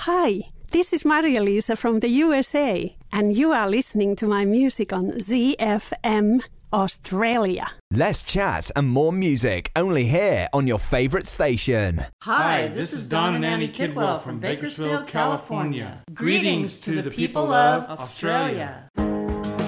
Hi, this is Maria-Lisa from the USA, and you are listening to my music on ZFM Australia. Less chat and more music, only here on your favourite station. Hi, this is Don and Annie Kidwell from Bakersfield, California. Greetings to the people of Australia.